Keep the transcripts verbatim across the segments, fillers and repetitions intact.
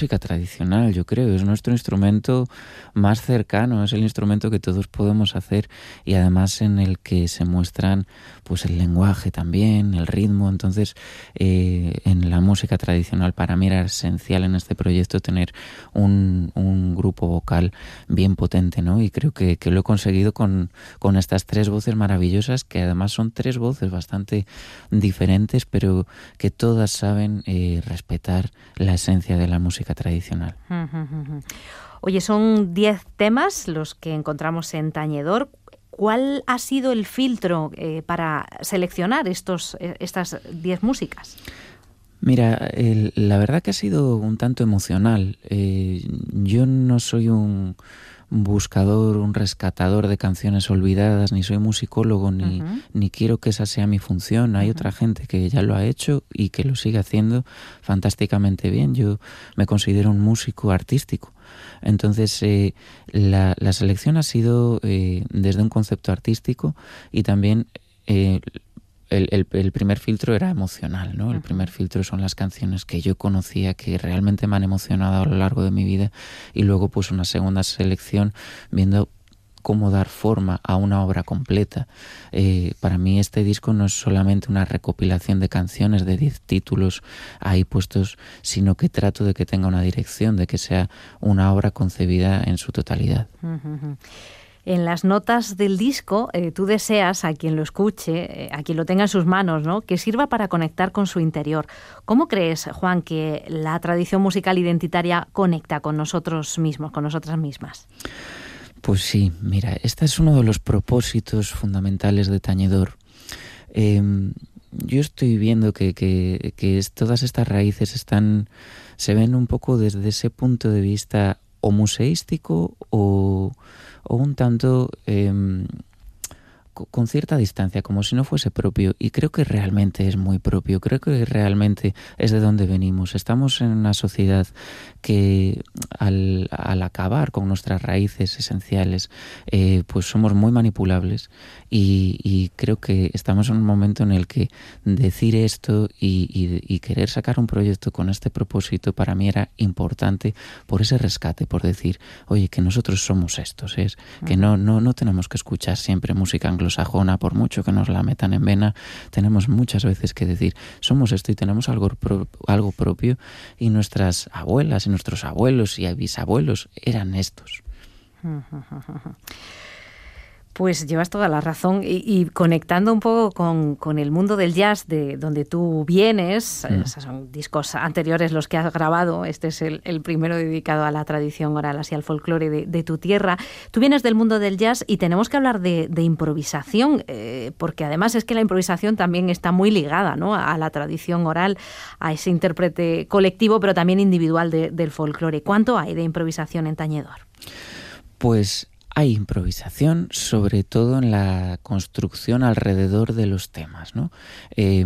música tradicional, yo creo. Es nuestro instrumento más cercano, es el instrumento que todos podemos hacer y además en el que se muestran pues el lenguaje también, el ritmo. Entonces, eh, en la música tradicional para mí era esencial en este proyecto tener un, un grupo vocal bien potente, ¿no? Y creo que, que lo he conseguido con, con estas tres voces maravillosas, que además son tres voces bastante diferentes, pero que todas saben eh, respetar la esencia de la música tradicional. Oye, son diez temas los que encontramos en Tañedor. ¿Cuál ha sido el filtro eh, para seleccionar estos, eh, estas diez músicas? Mira, el, la verdad que ha sido un tanto emocional. Eh, yo no soy un buscador, un rescatador de canciones olvidadas, ni soy musicólogo, ni, uh-huh. ni quiero que esa sea mi función. Hay uh-huh. otra gente que ya lo ha hecho y que lo sigue haciendo fantásticamente bien. Yo me considero un músico artístico. Entonces, eh, la, la selección ha sido eh, desde un concepto artístico y también eh, el, el, el primer filtro era emocional, ¿no? El uh-huh. primer filtro son las canciones que yo conocía, que realmente me han emocionado a lo largo de mi vida, y luego pues una segunda selección viendo cómo dar forma a una obra completa. Eh, para mí este disco no es solamente una recopilación de canciones de diez títulos ahí puestos, sino que trato de que tenga una dirección, de que sea una obra concebida en su totalidad. Uh-huh. En las notas del disco, eh, tú deseas a quien lo escuche, eh, a quien lo tenga en sus manos, ¿no?, que sirva para conectar con su interior. ¿Cómo crees, Juan, que la tradición musical identitaria conecta con nosotros mismos, con nosotras mismas? Pues sí, mira, este es uno de los propósitos fundamentales de Tañedor. Eh, yo estoy viendo que, que, que es, todas estas raíces están, se ven un poco desde ese punto de vista o museístico o, o un tanto eh, con cierta distancia, como si no fuese propio, y creo que realmente es muy propio, creo que realmente es de donde venimos. Estamos en una sociedad que al, al acabar con nuestras raíces esenciales, eh, pues somos muy manipulables y, y creo que estamos en un momento en el que decir esto y, y, y querer sacar un proyecto con este propósito para mí era importante por ese rescate, por decir, oye, que nosotros somos estos, es que no, no, no tenemos que escuchar siempre música anglosajona, por mucho que nos la metan en vena, tenemos muchas veces que decir, somos esto y tenemos algo, pro, algo propio, y nuestras abuelas y nuestros abuelos y bisabuelos eran estos. Pues llevas toda la razón y, y conectando un poco con, con el mundo del jazz de donde tú vienes, mm. esos son discos anteriores los que has grabado, este es el, el primero dedicado a la tradición oral, así al folclore de, de tu tierra. Tú vienes del mundo del jazz y tenemos que hablar de, de improvisación, eh, porque además es que la improvisación también está muy ligada, ¿no?, a, a la tradición oral, a ese intérprete colectivo, pero también individual de, del folclore. ¿Cuánto hay de improvisación en Tañedor? Pues hay improvisación, sobre todo en la construcción alrededor de los temas, ¿no? Eh,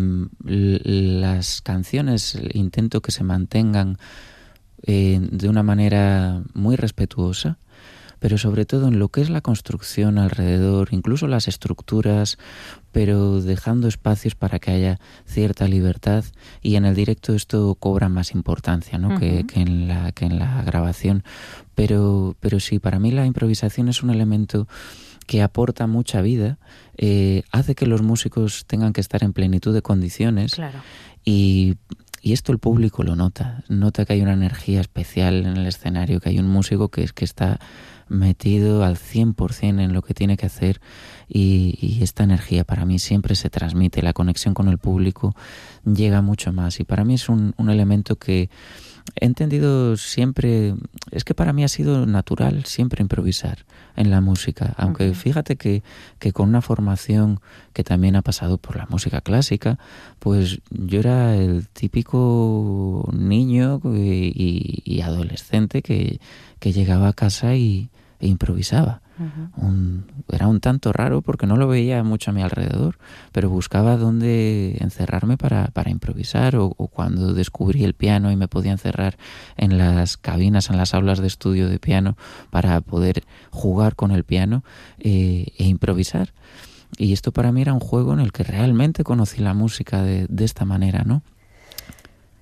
las canciones intento que se mantengan eh, de una manera muy respetuosa, pero sobre todo en lo que es la construcción alrededor, incluso las estructuras, pero dejando espacios para que haya cierta libertad, y en el directo esto cobra más importancia, ¿no?, uh-huh. que, que, en la, que en la grabación. Pero, pero sí, para mí la improvisación es un elemento que aporta mucha vida, eh, hace que los músicos tengan que estar en plenitud de condiciones. Claro. y... Y esto el público lo nota, nota que hay una energía especial en el escenario, que hay un músico que, es, que está metido al cien por ciento en lo que tiene que hacer, y, y esta energía para mí siempre se transmite, la conexión con el público llega mucho más, y para mí es un, un elemento que he entendido siempre, es que para mí ha sido natural siempre improvisar en la música, aunque fíjate que, que con una formación que también ha pasado por la música clásica, pues yo era el típico niño y, y, y adolescente que, que llegaba a casa y, e improvisaba. Uh-huh. Un, era un tanto raro porque no lo veía mucho a mi alrededor, pero buscaba dónde encerrarme para, para improvisar, o, o cuando descubrí el piano y me podía encerrar en las cabinas, en las aulas de estudio de piano para poder jugar con el piano eh, e improvisar. Y esto para mí era un juego en el que realmente conocí la música de, de esta manera, ¿no?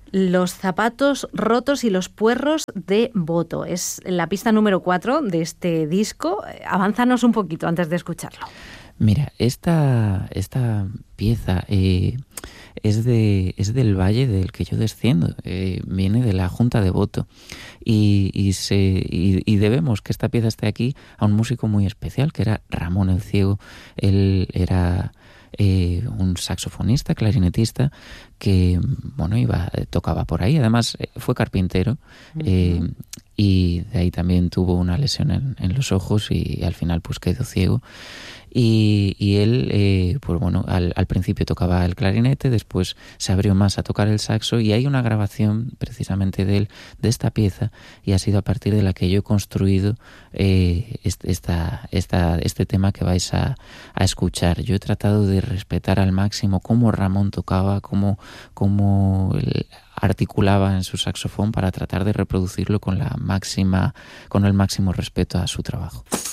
Los zapatos rotos y los puerros de Boto. Es la pista número cuatro de este disco. Avánzanos un poquito antes de escucharlo. Mira, esta, esta pieza eh, es, de, es del valle del que yo desciendo, eh, viene de la Junta de Boto y, y, se, y, y debemos que esta pieza esté aquí a un músico muy especial que era Ramón el Ciego. Él era eh, un saxofonista, clarinetista que bueno iba tocaba por ahí, además fue carpintero. Uh-huh. eh, y de ahí también tuvo una lesión en, en los ojos y al final pues quedó ciego. Y, y él, eh, pues bueno, al, al principio tocaba el clarinete, después se abrió más a tocar el saxo y hay una grabación precisamente de él, de esta pieza, y ha sido a partir de la que yo he construido eh, esta, esta, este tema que vais a, a escuchar. Yo he tratado de respetar al máximo cómo Ramón tocaba, cómo, cómo él articulaba en su saxofón para tratar de reproducirlo con la máxima, con el máximo respeto a su trabajo.